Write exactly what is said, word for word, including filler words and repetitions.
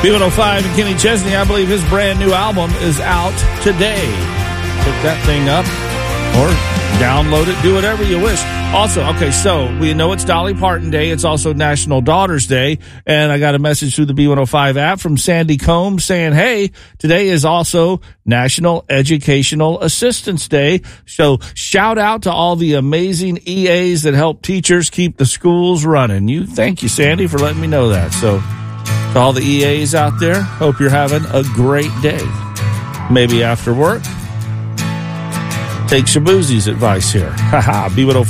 B one oh five and Kenny Chesney, I believe his brand new album is out today. Pick that thing up or download it, do whatever you wish. Also, okay, so we know it's Dolly Parton Day. It's also National Daughters Day. And I got a message through the B one oh five app from Sandy Combs saying, hey, today is also National Educational Assistance Day. So shout out to all the amazing E As that help teachers keep the schools running. You, thank you, Sandy, for letting me know that. So to all the E As out there, hope you're having a great day. Maybe after work, take Shaboozie's advice here. Haha, B one oh five.